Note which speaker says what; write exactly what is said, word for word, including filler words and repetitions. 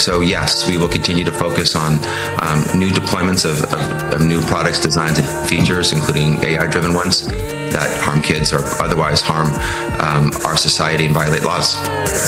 Speaker 1: So yes, we will continue to focus on um, new deployments of, of, of new products, designs, and features, including A I-driven ones that harm kids or otherwise harm um, our society and violate laws.